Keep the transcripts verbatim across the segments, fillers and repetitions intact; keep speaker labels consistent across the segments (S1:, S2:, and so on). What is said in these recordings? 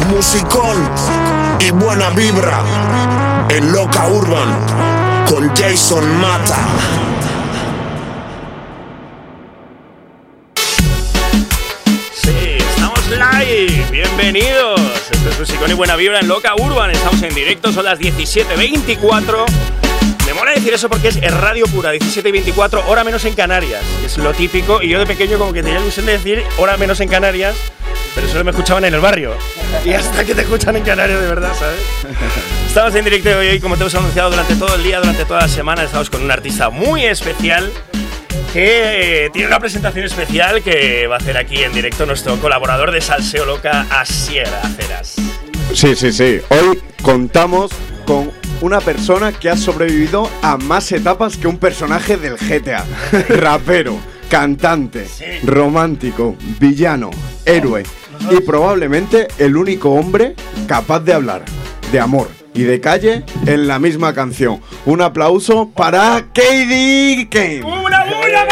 S1: musicón y buena vibra en Loca Urban con Jason Mata.
S2: Sí, estamos live, bienvenidos. Esto es musicón y buena vibra en Loca Urban. Estamos en directo, son las diecisiete veinticuatro. Me mola decir eso porque es radio pura, diecisiete y veinticuatro, hora menos en Canarias. Es lo típico, y yo de pequeño como que tenía la ilusión de decir hora menos en Canarias, pero solo me escuchaban en el barrio. Y hasta que te escuchan en Canarias de verdad, ¿sabes? Estamos en directo hoy, como te hemos anunciado durante todo el día, durante toda la semana. Estamos con un artista muy especial que eh, tiene una presentación especial que va a hacer aquí en directo nuestro colaborador de Salseo Loca, Asier Aceras.
S3: Sí, sí, sí. Hoy contamos con una persona que ha sobrevivido a más etapas que un personaje del G T A. Rapero, cantante, sí, romántico, villano, héroe y probablemente el único hombre capaz de hablar de amor y de calle en la misma canción. Un aplauso para K D Kane.
S2: ¡Una bulla!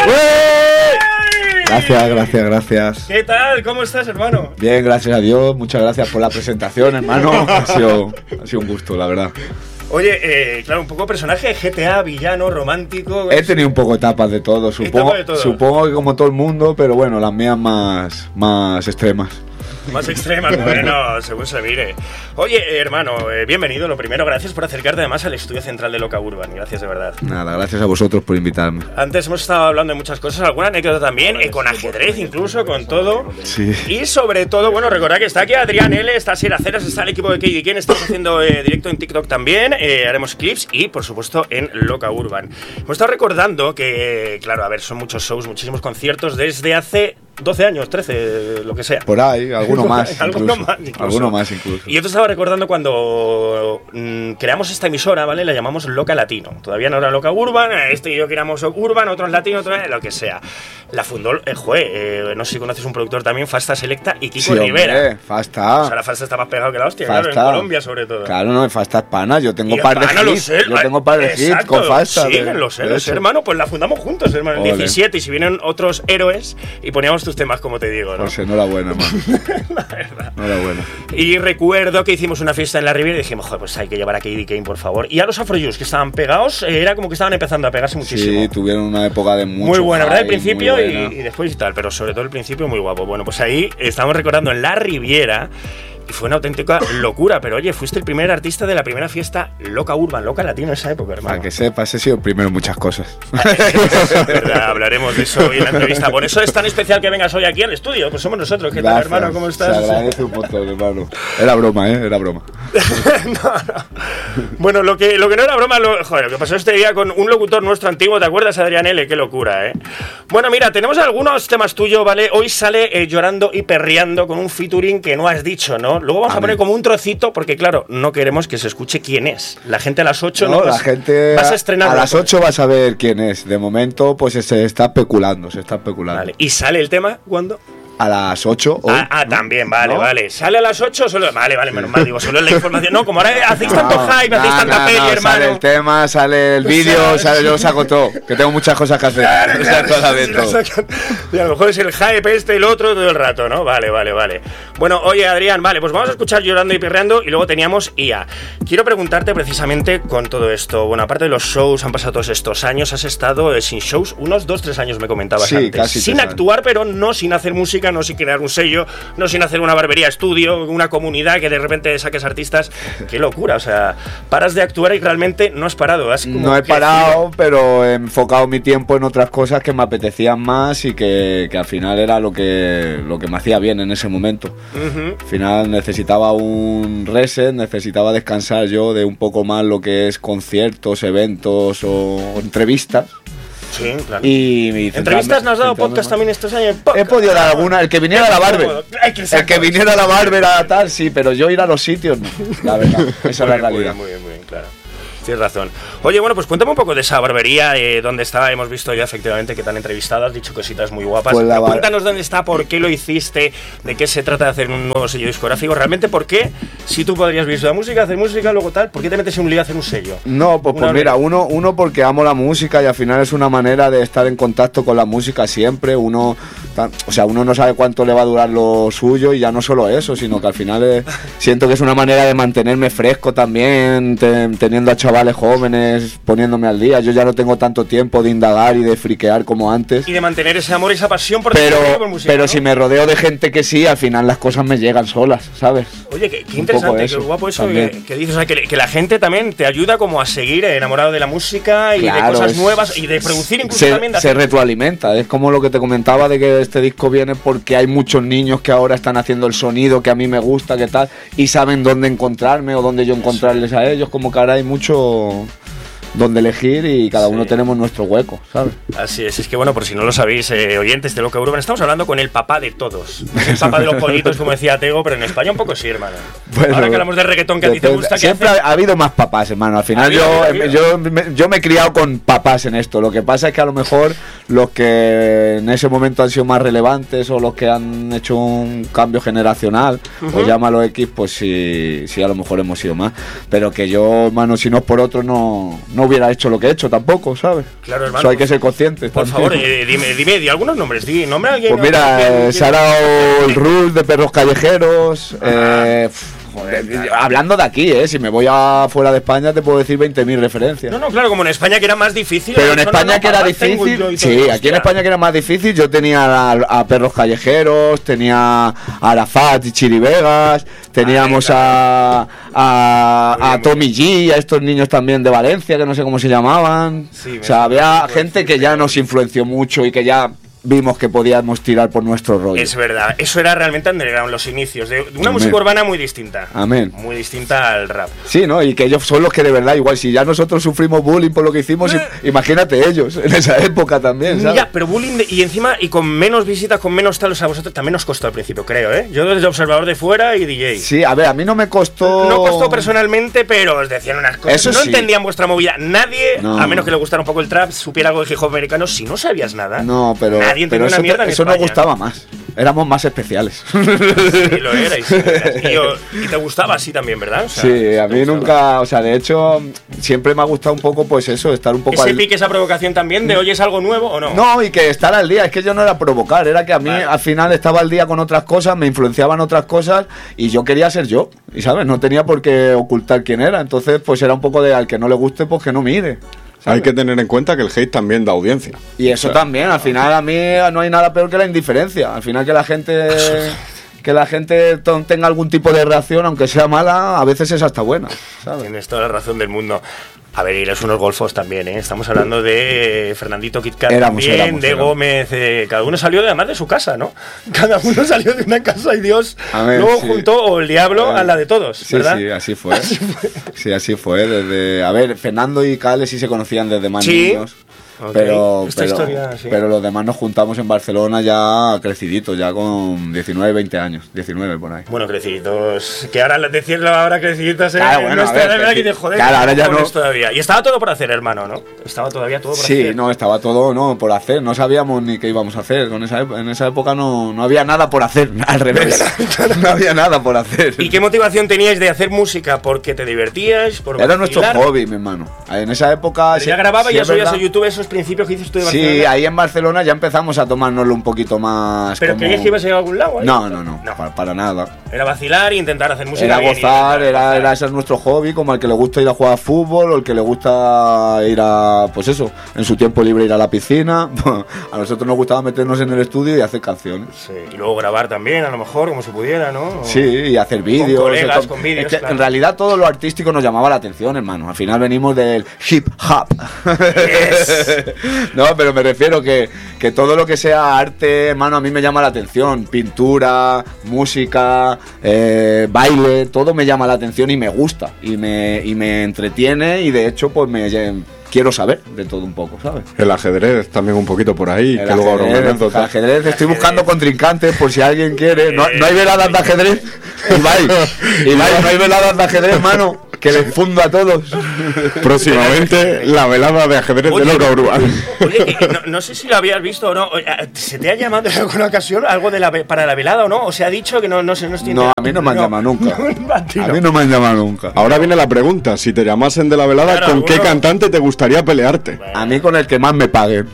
S4: Gracias, gracias, gracias.
S2: ¿Qué tal? ¿Cómo estás, hermano?
S4: Bien, gracias a Dios. Muchas gracias por la presentación, hermano. Ha sido, ha sido un gusto, la verdad.
S2: Oye, eh, claro, un poco personaje, G T A, villano, romántico.
S4: He tenido un poco etapas de todo, supongo,
S2: de todo.
S4: supongo que como todo el mundo, pero bueno, las mías más, más extremas.
S2: Más extremas, bueno, según se mire. Oye, eh, hermano, eh, bienvenido. Lo primero, gracias por acercarte además al estudio central de Loca Urban. Gracias de verdad.
S4: Nada, gracias a vosotros por invitarme.
S2: Antes hemos estado hablando de muchas cosas, alguna anécdota también, eh, con ajedrez incluso, con todo.
S4: Sí.
S2: Y sobre todo, bueno, recordad que está aquí Adrián L, está Asier Aceras, está el equipo de K D Kane, estamos haciendo eh, directo en TikTok también, eh, haremos clips y, por supuesto, en Loca Urban. Hemos estado recordando que, claro, a ver, son muchos shows, muchísimos conciertos desde hace doce años, trece, lo que sea.
S4: Por ahí, alguno más.
S2: alguno más incluso.
S4: Alguno más incluso.
S2: Y yo te estaba recordando cuando mmm, creamos esta emisora, ¿vale? La llamamos Loca Latino. Todavía no era Loca Urban, este y yo queríamos Urban, otros Latino, otros lo que sea. La fundó, eh, joder, eh, no sé si conoces un productor también, Fasta Selecta y Kiko
S4: sí,
S2: Rivera.
S4: Hombre, Fasta.
S2: O sea, la Fasta está más pegado que la hostia,
S4: Fasta.
S2: Claro, en Colombia sobre todo.
S4: Claro, no, Fasta es pana, yo tengo
S2: y
S4: par de
S2: pana,
S4: hits,
S2: lo sé,
S4: yo tengo par de hits con Fasta.
S2: Sí, de, lo sé, lo sé, hermano, pues la fundamos juntos, hermano, en
S4: Ole.
S2: diecisiete, y si vienen otros héroes y poníamos tus temas, como te digo, ¿no?
S4: Pues enhorabuena, hermano.
S2: La verdad.
S4: Enhorabuena.
S2: Y recuerdo que hicimos una fiesta en la Riviera y dijimos, joder, pues hay que llevar a K D Kane, por favor. Y a los Afrojuice, que estaban pegados, eh, era como que estaban empezando a pegarse muchísimo.
S4: Sí, tuvieron una época de mucho
S2: muy buena, ¿verdad? El
S4: high,
S2: principio y,
S4: buena.
S2: y después y tal, pero sobre todo el principio muy guapo. Bueno, pues ahí estamos recordando en la Riviera y fue una auténtica locura. Pero oye, fuiste el primer artista de la primera fiesta Loca Urban, Loca Latino en esa época, hermano.
S4: Para que sepas, he sido el primero en muchas cosas.
S2: Es verdad, hablaremos de eso hoy en la entrevista. Por eso es tan especial que vengas hoy aquí al estudio. Pues somos nosotros. ¿Qué
S4: Gracias.
S2: tal, hermano? ¿Cómo estás?
S4: Se agradece un montón, hermano. Era broma, ¿eh? Era broma.
S2: no, no. Bueno, lo que, lo que no era broma, lo, joder, lo que pasó este día con un locutor nuestro antiguo, ¿te acuerdas, Adrián L? Qué locura, ¿eh? Bueno, mira, tenemos algunos temas tuyos, ¿vale? Hoy sale eh, Llorando y Perreando con un featuring que no has dicho, ¿no? Luego vamos a, a poner como un trocito, porque claro, no queremos que se escuche quién es. La gente a las ocho
S4: no,
S2: no
S4: la
S2: vas,
S4: gente
S2: vas a estrenar.
S4: A las ocho vas a ver quién es. De momento, pues se está especulando, se está especulando.
S2: Vale. ¿Y sale el tema cuándo?
S4: A las ocho hoy,
S2: Ah, ah
S4: ¿no?
S2: también, vale,
S4: ¿No?
S2: vale. ¿Sale a las ocho solo? Vale, vale, menos mal, digo, solo es la información. No, como ahora hacéis tanto
S4: No,
S2: hype, hacéis
S4: no,
S2: tanta
S4: no,
S2: peli,
S4: no,
S2: hermano.
S4: Sale el tema, sale el vídeo, sale, yo lo saco todo. Que tengo muchas cosas que hacer.
S2: Claro,
S4: O sea,
S2: claro,
S4: todo a ver
S2: sí, lo
S4: todo.
S2: sacan. Y a lo mejor es el hype este, el otro, todo el rato, ¿no? Vale, vale, vale. Bueno, oye, Adrián, vale, pues vamos a escuchar Llorando y Perreando y luego teníamos I A. Quiero preguntarte precisamente con todo esto. Bueno, aparte de los shows, han pasado todos estos años, has estado eh, sin shows, unos dos, tres años me comentabas
S4: Sí,
S2: antes.
S4: casi
S2: sin
S4: tres años.
S2: actuar, pero no sin hacer música, no sin crear un sello, no sin hacer una barbería estudio, una comunidad que de repente saques artistas. Qué locura, o sea, paras de actuar y realmente no has parado. Has como
S4: No he
S2: crecido.
S4: parado, pero he enfocado mi tiempo en otras cosas que me apetecían más y que, que al final era lo que, lo que me hacía bien en ese momento.
S2: Uh-huh.
S4: Al final necesitaba un reset, necesitaba descansar yo de un poco más lo que es conciertos, eventos o entrevistas.
S2: Sí, claro.
S4: Y, y
S2: ¿Entrevistas no has dado
S4: centrarme
S2: podcast
S4: más.
S2: también estos años?
S4: He podido dar alguna, el que viniera a la barber.
S2: Ay, que
S4: El que viniera a la barber a tal, sí, pero yo ir a los sitios no. La verdad, esa es la
S2: Muy bien,
S4: realidad.
S2: Muy bien, muy bien, muy bien, claro. tienes razón. Oye, bueno, pues cuéntame un poco de esa barbería, eh, dónde está. Hemos visto ya efectivamente que te han entrevistado, has dicho cositas muy guapas.
S4: Pues
S2: Pero
S4: bar...
S2: cuéntanos dónde está, por qué lo hiciste, de qué se trata de hacer un nuevo sello discográfico. Realmente, ¿por qué? Si tú podrías vivir de la música, hacer música, luego tal, ¿por qué te metes en un lío a hacer un sello?
S4: No, pues, pues mira, uno, uno porque amo la música y al final es una manera de estar en contacto con la música siempre. Uno, o sea, uno no sabe cuánto le va a durar lo suyo y ya no solo eso, sino que al final es, siento que es una manera de mantenerme fresco también, te, teniendo a chavales jóvenes, poniéndome al día. Yo ya no tengo tanto tiempo de indagar y de friquear como antes.
S2: Y de mantener ese amor y esa pasión por
S4: pero,
S2: el por música,
S4: pero
S2: ¿no?
S4: Si me rodeo de gente que sí, al final las cosas me llegan solas, ¿sabes?
S2: Oye, qué, qué interesante, qué guapo eso que, que dices, o sea, que, que la gente también te ayuda como a seguir enamorado de la música y claro, de cosas es, nuevas y de producir incluso
S4: se,
S2: también de
S4: se retroalimenta, es como lo que te comentaba de que este disco viene porque hay muchos niños que ahora están haciendo el sonido que a mí me gusta, que tal, y saben dónde encontrarme o dónde yo encontrarles a ellos, como que ahora hay mucho donde elegir y cada uno sí. tenemos nuestro hueco, ¿sabes?
S2: Así es, es que bueno, por si no lo sabéis, eh, oyentes de Loca Urban, estamos hablando con el papá de todos. El papá de los pollitos, como decía Tego, pero en España un poco sí, hermano. Bueno, ahora que hablamos de reggaetón que a ti te gusta.
S4: Siempre
S2: hace...
S4: ha habido más papás, hermano. Al final yo, yo, yo, me, yo me he criado con papás en esto. Lo que pasa es que a lo mejor los que en ese momento han sido más relevantes o los que han hecho un cambio generacional, uh-huh. o llámalo X, pues sí, sí, a lo mejor hemos sido más. Pero que yo, hermano, si no es por otro, no... no hubiera hecho lo que he hecho tampoco, ¿sabes?
S2: Claro, hermano.
S4: Eso hay que ser conscientes.
S2: Por
S4: también.
S2: favor, eh, dime, dime, di algunos nombres, di, nombra a alguien.
S4: Pues mira, eh, se ha dado el Rule de Perros Callejeros, eh, joder, hablando de aquí, ¿eh? Si me voy a fuera de España te puedo decir veinte mil referencias.
S2: No, no, claro, como en España que era más difícil.
S4: Pero en España no, no, que era difícil, sí, aquí en España que era más difícil, yo tenía a, a Perros Callejeros, tenía a Arafat y Chiri Vegas, teníamos a, a, a Tommy G, a estos niños también de Valencia, que no sé cómo se llamaban. Sí, o sea, había gente que ya nos influenció mucho y que ya vimos que podíamos tirar por nuestro rollo.
S2: Es verdad, eso era realmente underground, los inicios de una Amén. música urbana muy distinta.
S4: Amén.
S2: Muy distinta al rap.
S4: Sí, ¿no? Y que ellos son los que de verdad, igual, si ya nosotros sufrimos bullying por lo que hicimos, eh. imagínate ellos, en esa época también, ¿sabes?
S2: Ya, pero bullying de, y encima, y con menos visitas, con menos tal, o sea, a vosotros también os costó al principio, creo, ¿eh? Yo desde observador de fuera y D J.
S4: Sí, a ver, a mí no me costó...
S2: No costó personalmente, pero os decían unas cosas.
S4: Eso
S2: no
S4: sí.
S2: entendían vuestra movida. Nadie,
S4: no.
S2: a menos que le gustara un poco el trap, supiera algo de hip hop americano, si no sabías nada.
S4: No, pero...
S2: Nadie
S4: pero
S2: una
S4: eso
S2: mierda
S4: te, Eso nos gustaba más. Éramos más especiales.
S2: Sí, lo erais. Y, yo, y te gustaba así también, ¿verdad? O sea,
S4: sí, a mí nunca... O sea, de hecho, siempre me ha gustado un poco, pues eso, estar un poco...
S2: Ese
S4: al...
S2: pique, esa provocación también de oyes algo nuevo o no.
S4: No, y que estar al día. Es que yo no era provocar, era que a mí vale. al final estaba al día con otras cosas, me influenciaban otras cosas y yo quería ser yo. Y, ¿sabes? No tenía por qué ocultar quién era. Entonces, pues era un poco de al que no le guste, pues que no mire.
S3: ¿Sabes? Hay que tener en cuenta que el hate también da audiencia.
S4: Y eso o sea, también, al final a mí no hay nada peor que la indiferencia. Al final que la gente que la gente tenga algún tipo de reacción, aunque sea mala, a veces es hasta buena, ¿sabes?
S2: Tienes toda la razón del mundo. A ver, eres unos golfos también, ¿eh? Estamos hablando de Fernandito Kit Kat
S4: éramos,
S2: también,
S4: éramos,
S2: de
S4: éramos.
S2: Gómez, eh, cada uno salió de, además de su casa, ¿no? Cada uno salió de una casa y Dios
S4: ver,
S2: luego
S4: sí.
S2: juntó o el diablo a la de todos,
S4: sí,
S2: ¿verdad?
S4: Sí, así fue. así fue. Sí, así fue. Desde, a ver, Fernando y Cale sí se conocían desde más
S2: sí.
S4: niños.
S2: Okay.
S4: Pero,
S2: Esta
S4: pero,
S2: historia, sí.
S4: pero los demás nos juntamos en Barcelona ya creciditos, ya con diecinueve, veinte años, diecinueve por ahí.
S2: Bueno, creciditos, que ahora decirlo ahora creciditos, ¿eh?
S4: Claro, bueno,
S2: no está
S4: a ver,
S2: que te joder,
S4: claro, ahora ya no.
S2: Todavía. Y estaba todo por hacer, hermano, ¿no? Estaba todavía todo por
S4: sí,
S2: hacer.
S4: Sí, no, estaba todo no por hacer, no sabíamos ni qué íbamos a hacer. Con esa, en esa época no, no había nada por hacer, al revés, no había nada por hacer.
S2: ¿Y qué motivación teníais de hacer música? ¿Porque te divertías? Por
S4: Era nuestro hobby, mi hermano. En esa época...
S2: Pero ya grababa y ya subías a YouTube esos principios que dices tú de Barcelona.
S4: Sí, ahí en Barcelona ya empezamos a tomárnoslo un poquito más.
S2: ¿Pero
S4: como...
S2: creías que ibas a ir a algún lado? ¿eh?
S4: No, no, no,
S2: no.
S4: Para, para nada.
S2: Era vacilar e intentar hacer música.
S4: Era
S2: bien,
S4: gozar,
S2: era,
S4: era, era ese es nuestro hobby, como al que le gusta ir a jugar a fútbol, o el que le gusta ir a, pues eso, en su tiempo libre ir a la piscina. A nosotros nos gustaba meternos en el estudio y hacer canciones.
S2: Sí, y luego grabar también, a lo mejor, como se pudiera, ¿no? O...
S4: Sí, y hacer vídeos.
S2: Con colegas,
S4: con,
S2: con vídeos,
S4: es que
S2: claro.
S4: En realidad todo lo artístico nos llamaba la atención, hermano. Al final venimos del hip hop.
S2: Yes.
S4: No, pero me refiero que, que todo lo que sea arte, hermano, a mí me llama la atención. Pintura, música, eh, baile, todo me llama la atención y me gusta. Y me, y me entretiene y de hecho pues me... quiero saber de todo un poco, ¿sabes?
S3: El ajedrez también un poquito por ahí.
S4: El
S3: que
S4: ajedrez,
S3: luego
S4: el ajedrez, ajedrez, estoy buscando contrincantes por si alguien quiere. No, no hay veladas de ajedrez. Ibai, Ibai, no hay veladas de ajedrez, hermano. que les fundo a todos.
S3: Próximamente la velada de ajedrez
S2: Oye,
S3: de Loca Urbana.
S2: Oye, que no, no sé si lo habías visto o no. ¿Se te ha llamado en alguna ocasión algo de la, para la velada o no? ¿O se ha dicho que no, no se nos tiene?
S4: No, a mí no me han llamado nunca.
S2: No,
S4: a mí no me han llamado nunca.
S3: Ahora viene la pregunta, si te llamasen de la velada,
S2: Claro,
S3: ¿con qué
S2: alguno-
S3: cantante te gustaría pelearte?
S4: A mí con el que más me paguen.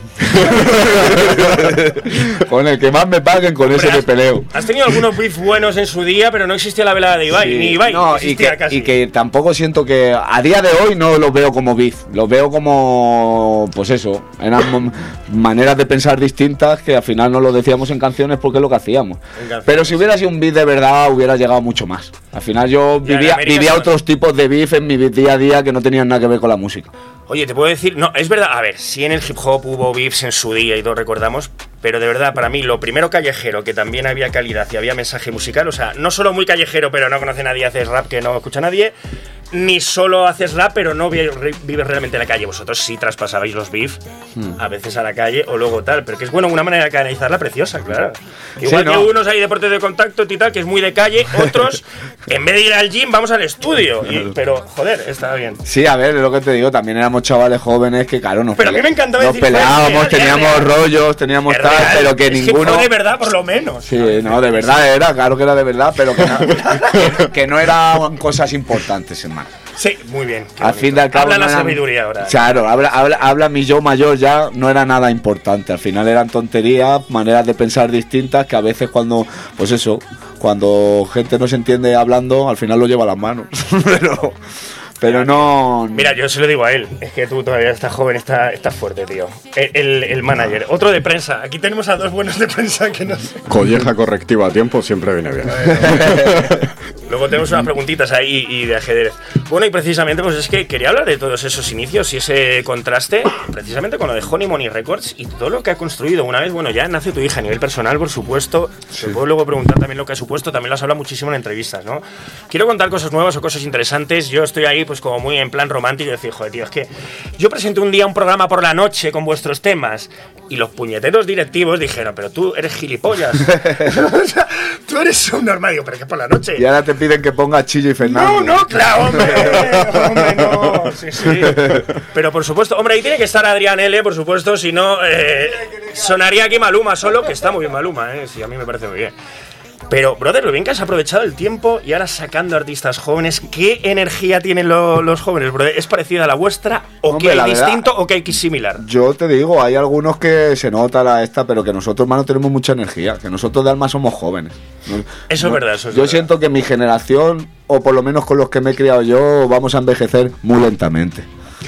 S4: Con el que más me paguen, con ese me peleo.
S2: Has tenido algunos beef buenos en su día, pero no existía la velada de Ibai,
S4: Sí.
S2: ni Ibai.
S4: No, y
S2: existía
S4: que,
S2: casi.
S4: y que tampoco siento que a día de hoy no los veo como beef, los veo como, pues eso, eran mo- maneras de pensar distintas que al final no lo decíamos en canciones porque es lo que hacíamos.
S2: canciones.
S4: Pero si hubiera sido un beef de verdad hubiera llegado mucho más. Al final yo
S2: Ya, en
S4: vivía,
S2: América
S4: vivía
S2: son-
S4: otros tipos de beef en mi día a día que no tenían nada que ver con la música.
S2: Oye, te puedo decir, no, es verdad, a ver, sí en el hip hop hubo beefs en su día y todos recordamos, pero de verdad, para mí, lo primero callejero, que también había calidad y había mensaje musical, o sea, no solo muy callejero, pero no conoce a nadie, haces rap que no escucha a nadie, ni solo haces rap, pero no vi- re- vives realmente en la calle. Vosotros sí traspasabais los beef, a veces a la calle o luego tal, pero que es bueno, una manera de canalizarla preciosa, claro. Igual
S4: Sí,
S2: que
S4: no.
S2: unos hay deportes de contacto y tal, que es muy de calle, otros, en vez de ir al gym, vamos al estudio. Y- pero, joder, está bien.
S4: Sí, a ver, es lo que te digo, también éramos chavales jóvenes que, claro, nos,
S2: Pero a mí me encantaba
S4: nos
S2: decir,
S4: peleábamos,
S2: "Joder, es real,
S4: teníamos
S2: es real".
S4: rollos, teníamos
S2: Es
S4: tal,
S2: real,
S4: pero que
S2: es
S4: ninguno...
S2: fue de verdad, por lo menos.
S4: Sí, no, de verdad era, claro que era de verdad, pero que no, que, que no eran cosas importantes, hermano.
S2: Sí, muy bien. qué
S4: Al
S2: bonito.
S4: fin y al cabo.
S2: Habla
S4: no
S2: la
S4: eran-
S2: sabiduría ahora.
S4: Claro, habla, habla, habla mi yo mayor ya, no era nada importante. Al final eran tonterías, maneras de pensar distintas que a veces cuando, pues eso, cuando gente no se entiende hablando, al final lo lleva a las manos. pero. Pero no.
S2: Mira, yo se lo digo a él. Es que tú todavía estás joven, estás, estás fuerte, tío. El, el, el manager. Otro de prensa. Aquí tenemos a dos buenos de prensa que no sé.
S3: Colleja correctiva a tiempo siempre viene bien.
S2: Luego tenemos unas preguntitas ahí y de ajedrez. Bueno, y precisamente, pues es que quería hablar de todos esos inicios y ese contraste, precisamente con lo de Honey Money Records y todo lo que ha construido. Una vez, bueno, ya nace tu hija a nivel personal, por supuesto. Te puedo luego preguntar también lo que ha supuesto, también lo has hablado muchísimo en entrevistas, ¿no? Quiero contar cosas nuevas o cosas interesantes. Yo estoy ahí, pues como muy en plan romántico y decir, joder, tío, es que yo presenté un día un programa por la noche con vuestros temas y los puñeteros directivos dijeron, pero tú eres gilipollas. O sea, tú eres un normal. Digo, pero que por la noche.
S4: Y ahora te piden que ponga Chillo y Fernando.
S2: No, no, claro, hombre, hombre, no, sí, sí. Pero por supuesto, hombre, ahí tiene que estar Adrián L, por supuesto, si no, eh, sonaría aquí Maluma solo, que está muy bien Maluma, eh, sí, a mí me parece muy bien. Pero, brother, lo bien que has aprovechado el tiempo y ahora sacando artistas jóvenes, ¿qué energía tienen lo- los jóvenes, brother? ¿Es parecida a la vuestra o
S4: Hombre,
S2: que
S4: la
S2: hay
S4: verdad-
S2: distinto o que hay similar?
S4: Yo te digo, hay algunos que se nota la esta, pero que nosotros, hermano, tenemos mucha energía. Que nosotros de alma somos jóvenes. No-
S2: Eso es verdad, eso es
S4: Yo
S2: verdad.
S4: siento que mi generación, o por lo menos con los que me he criado yo, vamos a envejecer muy lentamente.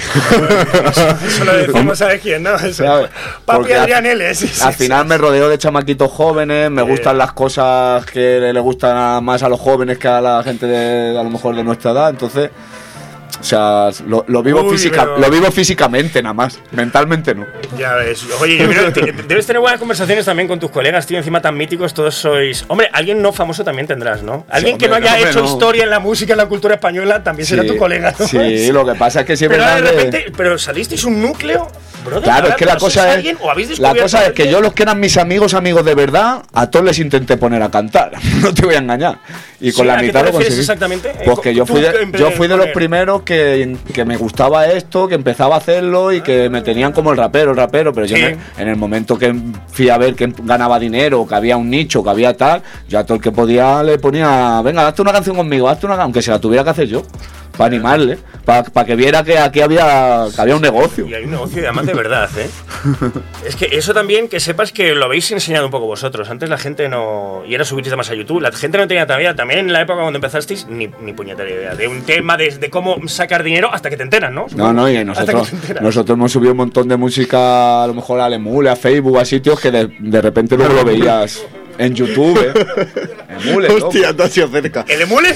S2: Eso lo decimos, ¿sabes quién, no? Eso.
S4: ¿Sabes?
S2: Papi
S4: Porque al-
S2: Adrián L, sí, sí,
S4: Al
S2: sí.
S4: final me rodeo de chamaquitos jóvenes, me
S2: Eh.
S4: gustan las cosas que le gustan más a los jóvenes que a la gente de, a lo mejor de nuestra edad, entonces, o sea, lo, lo vivo
S2: Uy,
S4: física,
S2: pero-
S4: lo vivo físicamente nada más, mentalmente no.
S2: Ya ves. Oye, yo creo que te- debes tener buenas conversaciones también con tus colegas, tío. Encima tan míticos, todos sois. Hombre, alguien no famoso también tendrás, ¿no? Alguien
S4: Sí,
S2: que no
S4: hombre,
S2: haya
S4: no,
S2: hecho
S4: hombre, no.
S2: historia en la música, en la cultura española, también será tu colega, ¿no?
S4: Sí, lo que pasa es que siempre
S2: Pero ahora de repente, pero salisteis un núcleo, brother.
S4: Claro,
S2: ahora
S4: es que la
S2: ¿conoces
S4: cosa
S2: a
S4: es,
S2: alguien o habéis
S4: la
S2: descubierto
S4: cosa
S2: a
S4: es que
S2: alguien?
S4: yo los que eran mis amigos, amigos de verdad, a todos les intenté poner a cantar, no te voy a engañar. Y con
S2: Sí,
S4: la
S2: ¿a qué
S4: mitad
S2: te
S4: lo
S2: refieres
S4: conseguí.
S2: exactamente? Eh,
S4: Porque yo
S2: tú
S4: fui de,
S2: en vez
S4: yo
S2: de
S4: fui de los
S2: poner-
S4: primeros que, que me gustaba esto, que empezaba a hacerlo y que me tenían como el rapero, el rapero, pero yo
S2: Sí.
S4: me- en el momento que fui a ver que ganaba dinero, que había un nicho, que había tal, yo a todo el que podía le ponía, venga, hazte una canción conmigo, hazte una canción, aunque se la tuviera que hacer yo, para animarle, para que viera que aquí había, que había un negocio.
S2: Y hay un negocio y además de verdad, ¿eh? Es que eso también, que sepas que lo habéis enseñado un poco vosotros. Antes la gente no... Y era subirse más a YouTube. La gente no tenía todavía, también en la época cuando empezasteis, ni, ni puñetera idea. De un tema de, de cómo sacar dinero hasta que te enteran, ¿no?
S4: No, no, y
S2: Hasta
S4: nosotros,
S2: que te enteras.
S4: nosotros hemos subido un montón de música, a lo mejor a Emule, a Facebook, a sitios que de, de repente luego lo veías en YouTube, ¿eh? Emule, loco.
S3: Hostia, te has ido cerca.
S2: ¿El emule?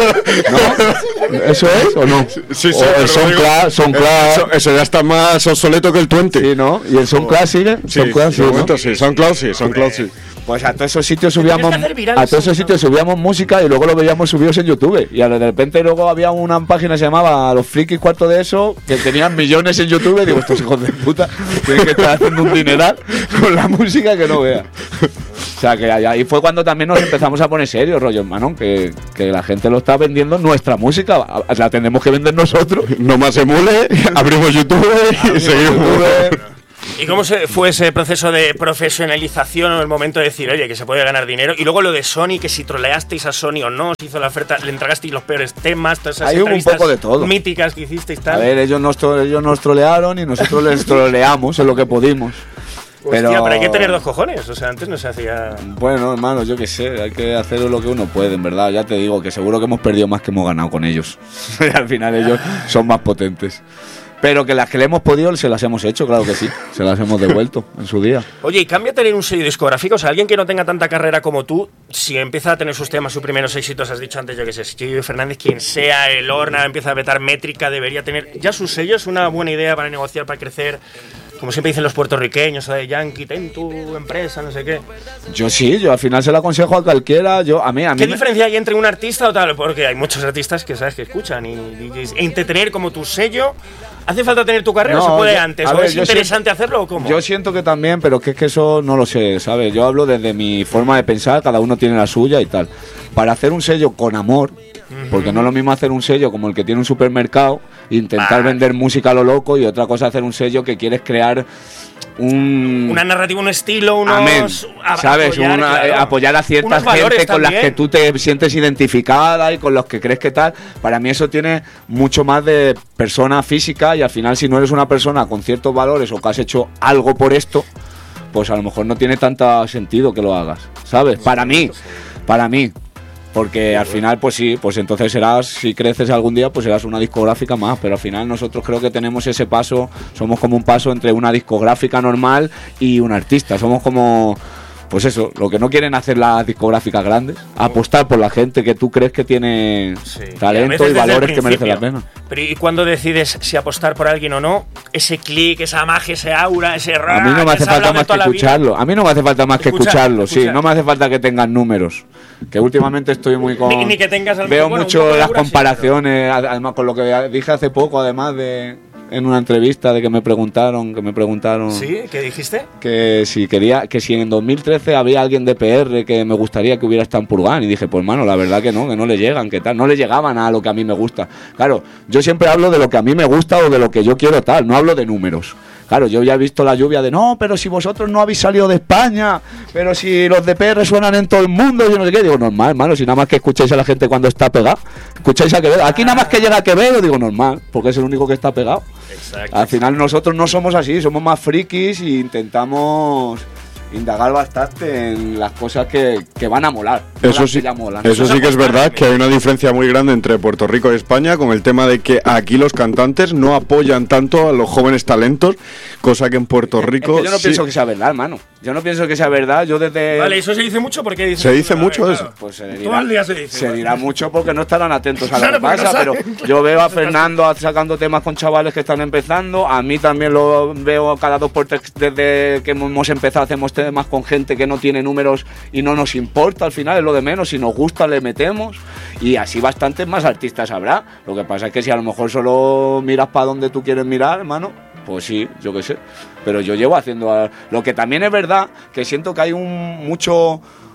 S4: ¿No? ¿Eso es o no?
S3: Sí, sí,
S4: o
S3: pero
S4: el SoundCloud,
S3: digo,
S4: SoundCloud.
S3: Eso, eso ya está más obsoleto que el veinte.
S4: Sí, ¿no? ¿Y el SoundCloud sigue?
S3: Sí,
S4: SoundCloud,
S3: de
S4: ¿no?
S3: momento sí, SoundCloud sí, SoundCloud sí.
S4: Pues a todos esos sitios subíamos,
S2: que hacer viral
S4: a todos esos
S2: SoundCloud.
S4: sitios subíamos música y luego lo veíamos subidos en YouTube. Y de repente luego había una página que se llamaba Los Frikis Cuarto de Eso, que tenían millones en YouTube. Y digo, estos hijos de puta tienen que estar haciendo un dineral con la música que no vean. sea, que ahí fue cuando también nos empezamos a poner serios, rollo, hermano, que, que la gente lo está vendiendo nuestra música, la tenemos que vender nosotros.
S3: No más emule, abrimos YouTube y seguimos.
S2: ¿Y cómo se fue ese proceso de profesionalización o el momento de decir, oye, que se puede ganar dinero? Y luego lo de Sony, que si troleasteis a Sony o no, si hizo la oferta, le entregasteis los peores temas, todas esas
S4: Hay un
S2: entrevistas
S4: poco de todo.
S2: míticas que hicisteis tal.
S4: A ver, ellos nos, tro- ellos nos trolearon y nosotros les troleamos en lo que pudimos.
S2: Hostia,
S4: Pero...
S2: pero hay que tener dos cojones, o sea, antes no se hacía...
S4: Bueno, hermano, yo qué sé, hay que hacer lo que uno puede, en verdad. Ya te digo que seguro que hemos perdido más que hemos ganado con ellos. Al final ellos son más potentes. Pero que las que le hemos podido se las hemos hecho, claro que sí. Se las hemos devuelto en su día.
S2: Oye, y cambia tener un sello discográfico. O sea, alguien que no tenga tanta carrera como tú, si empieza a tener sus temas, sus primeros éxitos, has dicho antes, yo que sé, Chiqui Fernández, quien sea, el Horna, empieza a vetar métrica, debería tener ya su sello. Es una buena idea para negociar, para crecer. Como siempre dicen los puertorriqueños, o de Yankee, ten tu empresa, no sé qué.
S4: Yo sí, yo al final se lo aconsejo a cualquiera. Yo, a mí, a mí
S2: ¿Qué
S4: me...
S2: diferencia hay entre un artista o tal? Porque hay muchos artistas que sabes que escuchan y D Js. Entre tener como tu sello, ¿hace falta tener tu carrera
S4: No,
S2: o se puede
S4: yo-
S2: antes?
S4: a
S2: ¿O
S4: ver,
S2: es
S4: yo
S2: interesante hacerlo o cómo?
S4: Yo siento que también, pero que es que eso no lo sé, ¿sabes? Yo hablo desde mi forma de pensar, cada uno tiene la suya y tal. Para hacer un sello con amor, porque no es lo mismo hacer un sello como el que tiene un supermercado, intentar
S2: Vale.
S4: vender música a lo loco, y otra cosa hacer un sello que quieres crear un...
S2: Una narrativa, un estilo, unos...
S4: Amén.
S2: a-
S4: ¿Sabes?
S2: apoyar,
S4: Una-
S2: claro.
S4: eh, apoyar a cierta
S2: Unos valores
S4: gente con las
S2: también.
S4: que tú te sientes identificada y con los que crees que tal. Para mí eso tiene mucho más de persona física, y al final si no eres una persona con ciertos valores o que has hecho algo por esto, pues a lo mejor no tiene tanto sentido que lo hagas, ¿sabes? Para mí, para mí. Porque al final, pues sí, pues entonces serás, si creces algún día, pues serás una discográfica más. Pero al final nosotros creo que tenemos ese paso, somos como un paso entre una discográfica normal y un artista. Somos como, pues eso, lo que no quieren hacer las discográficas grandes, apostar por la gente que tú crees que tiene
S2: Sí. Y a
S4: talento
S2: veces
S4: y
S2: desde el
S4: valores que merecen la
S2: principio.
S4: pena.
S2: Pero ¿y cuando decides si apostar por alguien o no? Ese clic, esa magia, ese aura, ese...
S4: A mí no me hace falta más que escucharlo. A mí no me hace falta más que
S2: Escuchar,
S4: escucharlo, sí.
S2: escuchar.
S4: No me hace falta que tengan números. Que últimamente estoy muy con...
S2: Ni- ni que tengas a lo
S4: Veo
S2: mejor, bueno, un
S4: mucho
S2: poco de
S4: las
S2: aura, sí,
S4: comparaciones, además con lo que dije hace poco, además de... En una entrevista de que me preguntaron, que me preguntaron...
S2: ¿Sí? ¿Qué dijiste?
S4: Que si quería, que si en dos mil trece había alguien de P R que me gustaría que hubiera estado en Purgan, y dije, pues mano, la verdad que no, que no le llegan, que tal, no le llegaban a lo que a mí me gusta. Claro, yo siempre hablo de lo que a mí me gusta o de lo que yo quiero tal, no hablo de números. Claro, yo ya he visto la lluvia de no, pero si vosotros no habéis salido de España, pero si los de P R suenan en todo el mundo, yo no sé qué, digo, normal, hermano, si nada más que escucháis a la gente cuando está pegada, escucháis a Quevedo, aquí nada más que llega Quevedo, digo, normal, porque es el único que está pegado.
S2: Exacto.
S4: Al final nosotros no somos así, somos más frikis y intentamos indagar bastante en las cosas que, que van a molar. no
S3: Eso
S4: las
S3: sí,
S4: que ya molan.
S3: eso sí que es verdad que hay una diferencia muy grande entre Puerto Rico y España con el tema de que aquí los cantantes no apoyan tanto a los jóvenes talentos, cosa que en Puerto Rico
S4: Es que yo no
S3: sí.
S4: pienso que sea verdad, hermano. Yo no pienso que sea verdad. Yo desde...
S2: Vale, eso se dice mucho porque dices...
S3: Se dice
S2: A ver,
S3: mucho
S2: claro.
S3: eso.
S4: Pues se
S2: Todo
S4: dirá,
S2: el día se dice.
S4: se dirá mucho porque no estarán atentos a lo
S2: Claro,
S4: que
S2: porque no
S4: pasa, pero
S2: saben.
S4: yo veo a Fernando sacando temas con chavales que están empezando, a mí también lo veo cada dos por tres desde que hemos empezado, hacemos temas con gente que no tiene números y no nos importa, al final es lo de menos, si nos gusta le metemos, y así bastantes más artistas habrá. Lo que pasa es que si a lo mejor solo miras para donde tú quieres mirar, hermano, pues sí, yo qué sé. Pero yo llevo haciendo... a- Lo que también es verdad, que siento que hay un mucho...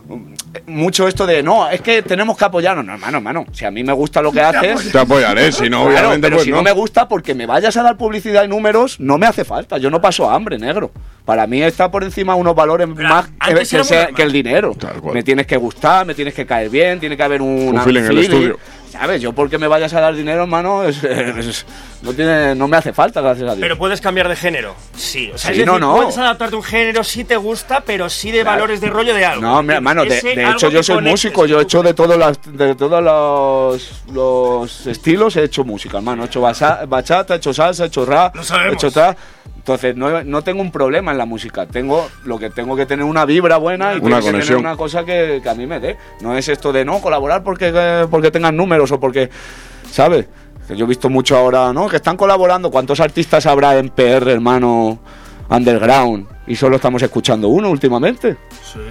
S4: Mucho esto de, no, es que tenemos que apoyarnos. No, hermano, hermano, si a mí me gusta lo que haces...
S3: Te apoyaré, si no,
S4: Claro,
S3: obviamente,
S4: pero
S3: pues
S4: si
S3: no.
S4: no me gusta, porque me vayas a dar publicidad y números, no me hace falta. Yo no paso hambre, negro. Para mí está por encima unos valores
S2: Pero
S4: más que,
S2: antes
S4: que
S2: era
S4: sea-
S2: muy
S4: que el dinero.
S3: Tal cual.
S4: Me tienes que gustar, me tienes que caer bien, tiene que haber un,
S3: Un feeling en el estudio.
S4: ¿Sabes? Yo porque me vayas a dar dinero, hermano, es- es- no, tiene, no me hace falta, gracias a Dios.
S2: Pero puedes cambiar de género. Sí. O sea,
S4: Sí,
S2: es
S4: no,
S2: decir,
S4: no.
S2: puedes adaptarte a un género si te gusta, pero sí de
S4: Claro.
S2: valores de rollo de algo.
S4: No, mi hermano, de,
S2: Ese
S4: de
S2: algo
S4: hecho
S2: que
S4: yo soy
S2: conectes
S4: músico, yo he
S2: tú.
S4: hecho de todos las, de todos los, los estilos, he hecho música, hermano, he hecho basa- bachata, he hecho salsa, he hecho rap,
S2: Lo
S4: he
S2: sabemos.
S4: hecho tal. Entonces no, no tengo un problema en la música, tengo lo que tengo que tener una vibra buena y
S3: Una
S4: tengo que
S3: conexión.
S4: tener una cosa que, que a mí me dé. No es esto de no colaborar porque, eh, porque tengan números o porque, ¿sabes? Que yo he visto mucho ahora, ¿no? Que están colaborando. ¿Cuántos artistas habrá en P R, hermano, underground? Y solo estamos escuchando uno últimamente.
S2: Sí.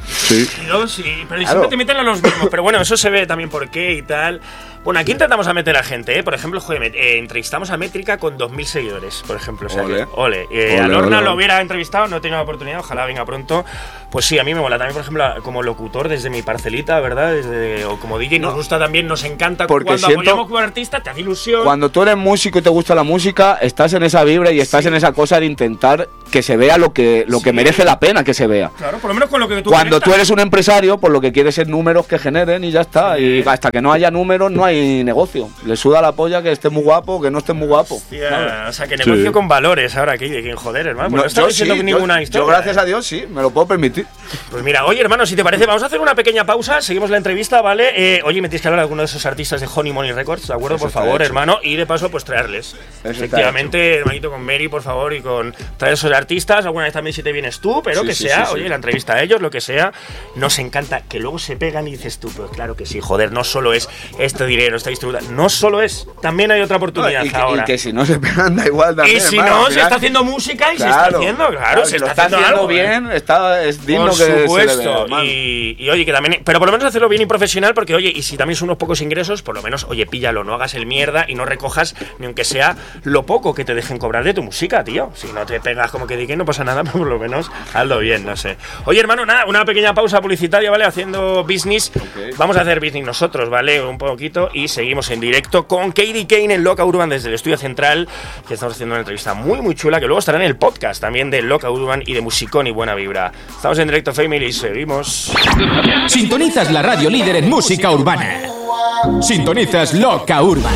S3: Sí.
S2: Yo, sí, pero claro. Siempre te meten a los mismos. Pero bueno, eso se ve también por qué y tal. Bueno, aquí intentamos a meter a gente, ¿eh? Por ejemplo, joder, eh, entrevistamos a Métrica con dos mil seguidores, por ejemplo. O sea, ole. Que, ole. Eh, ole, a Lorna ole, lo hubiera entrevistado, no he tenido la oportunidad, ojalá venga pronto. Pues sí, a mí me mola también, por ejemplo, como locutor desde mi parcelita, ¿verdad? Desde, o como D J, no. Nos gusta también, nos encanta.
S4: Porque
S2: cuando
S4: siento,
S2: apoyamos como artista, te hace ilusión.
S4: Cuando tú eres músico y te gusta la música, estás en esa vibra y estás sí. en esa cosa de intentar que se vea lo que, lo sí. que merece la pena que se vea.
S2: Claro, por lo menos con lo que tú
S4: Cuando
S2: conectas.
S4: Tú eres un empresario, pues lo que quieres es números que generen y ya está. Sí. Y hasta que no haya números, no hay negocio. Le suda la polla que esté muy guapo, que no esté muy guapo.
S2: Hostia, o sea, que negocio sí. con valores ahora aquí, de quién joder, hermano. Pues no, no está diciendo
S4: sí,
S2: ninguna
S4: yo,
S2: historia.
S4: Yo, gracias a Dios, sí, me lo puedo permitir.
S2: Pues mira, oye, hermano, si te parece, vamos a hacer una pequeña pausa, seguimos la entrevista, ¿vale? Eh, oye, me tienes que hablar de alguno de esos artistas de Honey Money Records, ¿de acuerdo? Eso por favor, hecho. hermano, y de paso, pues traerles. Eso efectivamente, hermanito, con Mary, por favor, y con traer esos artistas, alguna vez también si te vienes tú, pero sí, que sí, sea, sí, oye, sí. la entrevista a ellos, lo que sea, nos encanta, que luego se pegan y dices tú, pues claro que sí, joder, no solo es este dinero, esta distribuida, no solo es, también hay otra oportunidad
S4: no, y que,
S2: ahora.
S4: Y que si no se pegan, da igual también.
S2: Y si
S4: hermano,
S2: no,
S4: final,
S2: se está haciendo música y
S4: claro,
S2: se está haciendo, claro,
S4: claro
S2: se
S4: si
S2: está,
S4: lo está
S2: haciendo,
S4: haciendo
S2: algo,
S4: bien,
S2: ¿eh?
S4: está, es digno
S2: por
S4: que
S2: supuesto.
S4: se le vea,
S2: y, y oye, que también, pero por lo menos hacerlo bien y profesional, porque oye, y si también son unos pocos ingresos, por lo menos, oye, píllalo, no hagas el mierda y no recojas ni aunque sea lo poco que te dejen cobrar de tu música, tío. Si no te pegas como que di que no pasa nada, pero por lo menos hazlo bien, no sé. Oye, hermano, nada, una pequeña pausa publicitaria, ¿vale? Haciendo business. Okay. Vamos a hacer business nosotros, ¿vale? Un poquito y seguimos en directo con K D Kane en Loca Urban desde el estudio central, que estamos haciendo una entrevista muy, muy chula, que luego estará en el podcast también de Loca Urban y de Musicón y Buena Vibra. Estamos en directo, Family, y seguimos.
S5: Sintonizas la radio líder en música urbana. Sintonizas Loca Urban.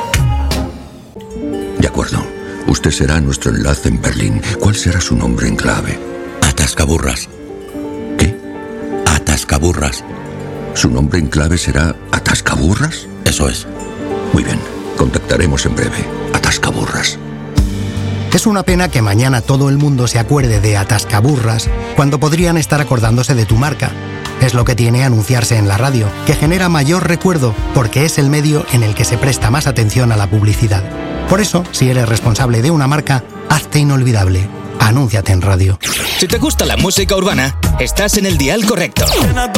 S6: De acuerdo. Usted será nuestro enlace en Berlín. ¿Cuál será su nombre en clave? Atascaburras. ¿Qué? Atascaburras. ¿Su nombre en clave será Atascaburras? Eso es. Muy bien. Contactaremos en breve. Atascaburras.
S7: Es una pena que mañana todo el mundo se acuerde de Atascaburras cuando podrían estar acordándose de tu marca. Es lo que tiene anunciarse en la radio, que genera mayor recuerdo porque es el medio en el que se presta más atención a la publicidad. Por eso, si eres responsable de una marca, hazte inolvidable. Anúnciate en radio.
S5: Si te gusta la música urbana, estás en el dial correcto.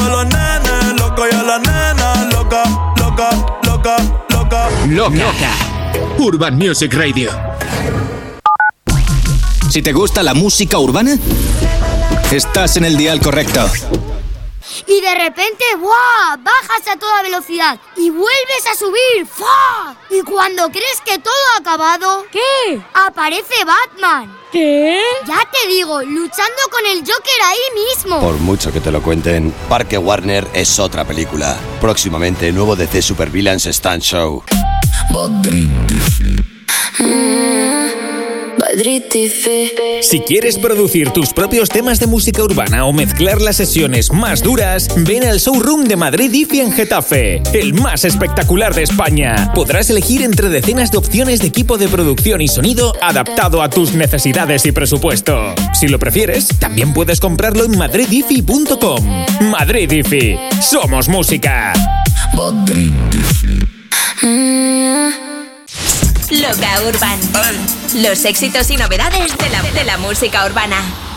S5: Loca. Urban Music Radio. Si te gusta la música urbana, estás en el dial correcto.
S8: Y de repente, ¡buah!, bajas a toda velocidad y vuelves a subir, ¡fa! Y cuando crees que todo ha acabado,
S9: ¿qué?
S8: Aparece Batman.
S9: ¿Qué?
S8: Ya te digo, luchando con el Joker ahí mismo.
S10: Por mucho que te lo cuenten, Parque Warner es otra película. Próximamente, nuevo D C Supervillains Stunt Show.
S5: Si quieres producir tus propios temas de música urbana o mezclar las sesiones más duras, ven al showroom de Madrid I F I en Getafe, el más espectacular de España. Podrás elegir entre decenas de opciones de equipo de producción y sonido adaptado a tus necesidades y presupuesto. Si lo prefieres, también puedes comprarlo en madrid i f i punto com. Madrid I F I, somos música.
S11: Loca Urban. Los éxitos y novedades de la, de la música urbana.